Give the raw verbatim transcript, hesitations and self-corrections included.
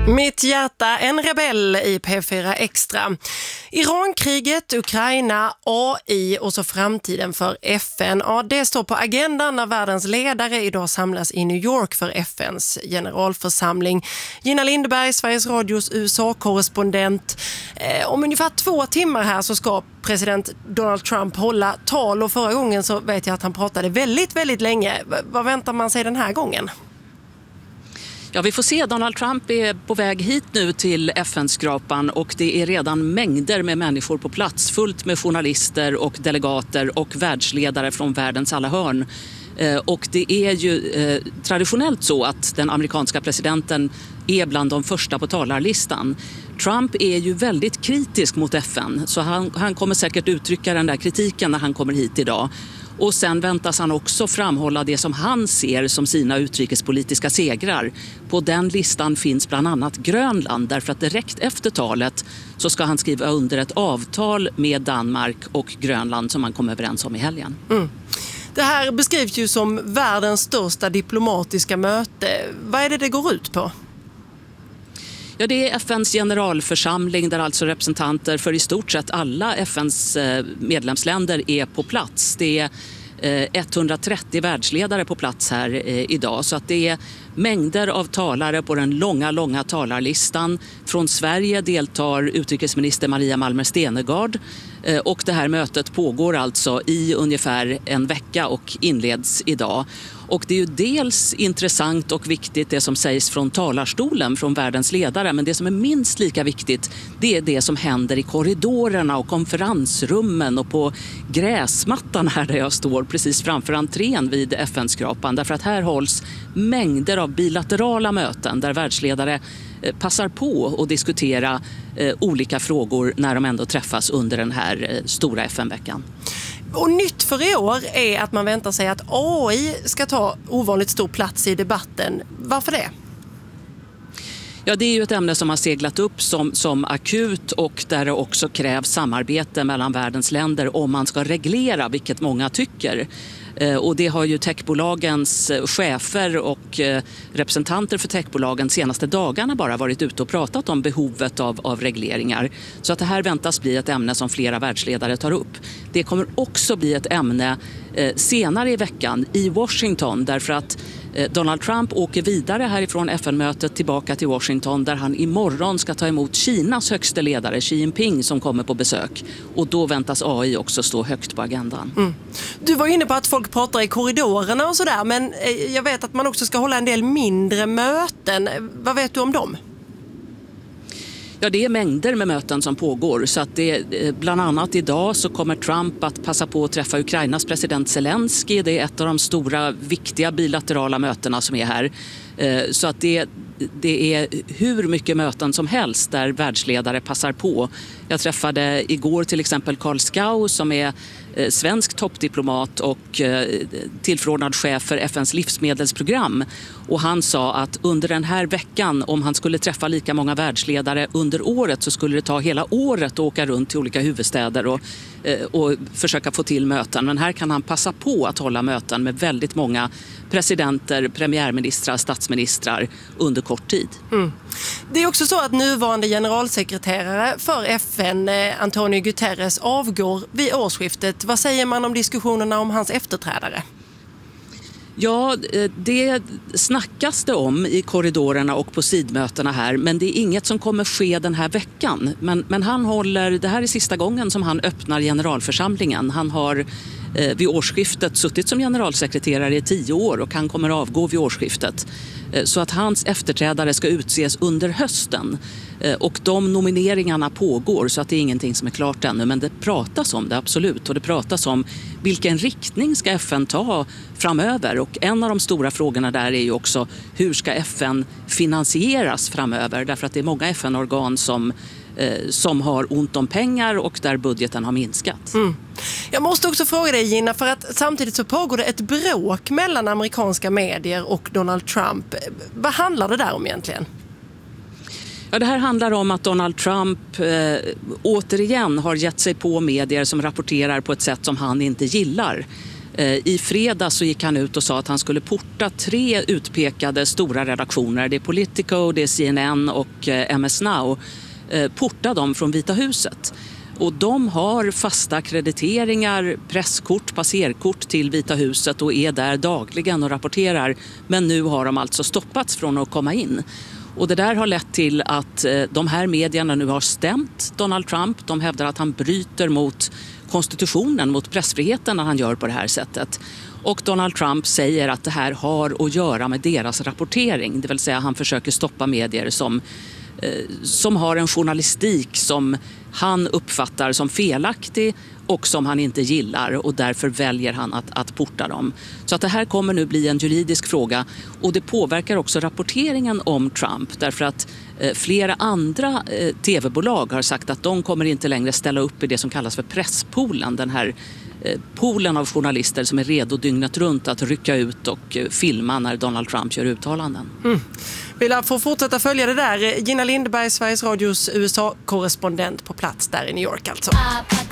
Mitt hjärta, en rebell i P fyra Extra. Irankriget, Ukraina, A I och så framtiden för F N. Ja, det står på agendan när världens ledare idag samlas i New York för F N:s generalförsamling. Gina Lindberg, Sveriges Radios U S A-korrespondent. Eh, om ungefär två timmar här så ska president Donald Trump hålla tal, och förra gången så vet jag att han pratade väldigt, väldigt länge. V- vad väntar man sig den här gången? Ja, vi får se. Donald Trump är på väg hit nu till F N-skrapan och det är redan mängder med människor på plats. Fullt med journalister och delegater och världsledare från världens alla hörn. Eh, och det är ju eh, traditionellt så att den amerikanska presidenten är bland de första på talarlistan. Trump är ju väldigt kritisk mot F N, så han, han kommer säkert uttrycka den där kritiken när han kommer hit idag. Och sen väntas han också framhålla det som han ser som sina utrikespolitiska segrar. På den listan finns bland annat Grönland, därför att direkt efter talet så ska han skriva under ett avtal med Danmark och Grönland som man kom överens om i helgen. Mm. Det här beskrivs ju som världens största diplomatiska möte. Vad är det det går ut på? Ja, det är F N:s generalförsamling där alltså representanter för i stort sett alla F N:s medlemsländer är på plats. Det är etthundratrettio världsledare på plats här idag, så att det är mängder av talare på den långa, långa talarlistan. Från Sverige deltar utrikesminister Maria Malmer Stenergard och det här mötet pågår alltså i ungefär en vecka och inleds idag. Och det är ju dels intressant och viktigt det som sägs från talarstolen från världens ledare, men det som är minst lika viktigt det är det som händer i korridorerna och konferensrummen och på gräsmattan här där jag står precis framför entrén vid F N-skrapan. Därför att här hålls mängder av bilaterala möten där världsledare passar på att diskutera olika frågor när de ändå träffas under den här stora F N-veckan. Och nytt för i år är att man väntar sig att A I ska ta ovanligt stor plats i debatten. Varför det? Ja, det är ju ett ämne som har seglat upp som, som akut och där det också krävs samarbete mellan världens länder om man ska reglera, vilket många tycker. Och det har ju techbolagens chefer och representanter för techbolagen senaste dagarna bara varit ute och pratat om behovet av, av regleringar. Så att det här väntas bli ett ämne som flera världsledare tar upp. Det kommer också bli ett ämne eh, senare i veckan i Washington, därför att eh, Donald Trump åker vidare härifrån F N-mötet tillbaka till Washington där han imorgon ska ta emot Kinas högsta ledare Xi Jinping som kommer på besök. Och då väntas A I också stå högt på agendan. Mm. Du var inne på att folk pratar i korridorerna och sådär, men jag vet att man också ska hålla en del mindre möten. Vad vet du om dem? Ja, det är mängder med möten som pågår, så att det, bland annat idag så kommer Trump att passa på att träffa Ukrainas president Zelensky. Det är ett av de stora viktiga bilaterala mötena som är här. Så att det, det är hur mycket möten som helst där världsledare passar på. Jag träffade igår till exempel Carl Skau som är svensk toppdiplomat och tillförordnad chef för F N:s livsmedelsprogram. Och han sa att under den här veckan, om han skulle träffa lika många världsledare under året, så skulle det ta hela året att åka runt till olika huvudstäder och, och försöka få till möten. Men här kan han passa på att hålla möten med väldigt många presidenter, premiärministrar, statsministrar under kort tid. Mm. Det är också så att nuvarande generalsekreterare för F N, Antonio Guterres, avgår vid årsskiftet. Vad säger man om diskussionerna om hans efterträdare? Ja, det snackas det om i korridorerna och på sidmötena här, men det är inget som kommer ske den här veckan. Men, men han håller, det här är sista gången som han öppnar generalförsamlingen. Han har eh, vid årsskiftet suttit som generalsekreterare i tio år och han kommer avgå vid årsskiftet. Eh, så att hans efterträdare ska utses under hösten. Eh, och de nomineringarna pågår, så att det är ingenting som är klart ännu, men det pratas om det absolut. Och det pratas om vilken riktning ska F N ta framöver. Och en av de stora frågorna där är ju också hur ska F N finansieras framöver, därför att det är många F N-organ som, eh, som har ont om pengar och där budgeten har minskat. Mm. Jag måste också fråga dig, Gina, för att samtidigt så pågår det ett bråk mellan amerikanska medier och Donald Trump. Vad handlar det där om egentligen? Ja, det här handlar om att Donald Trump eh, återigen har gett sig på medier som rapporterar på ett sätt som han inte gillar. I fredag så gick han ut och sa att han skulle porta tre utpekade stora redaktioner. Det är Politico, det är C N N och M S Now. Porta dem från Vita huset. Och de har fasta krediteringar, presskort, passerkort till Vita huset och är där dagligen och rapporterar. Men nu har de alltså stoppats från att komma in. Och det där har lett till att de här medierna nu har stämt Donald Trump. De hävdar att han bryter mot konstitutionen, mot pressfriheten när han gör på det här sättet. Och Donald Trump säger att det här har att göra med deras rapportering. Det vill säga han försöker stoppa medier som, eh, som har en journalistik som han uppfattar som felaktig och som han inte gillar, och därför väljer han att, att porta dem. Så att det här kommer nu bli en juridisk fråga, och det påverkar också rapporteringen om Trump, därför att eh, flera andra eh, tv-bolag har sagt att de kommer inte längre ställa upp i det som kallas för presspoolen, den här eh, poolen av journalister som är redo dygnet runt att rycka ut och eh, filma när Donald Trump gör uttalanden. Mm. Vill jag få fortsätta följa det där? Gina Lindberg, Sveriges Radios U S A-korrespondent på plats där i New York alltså.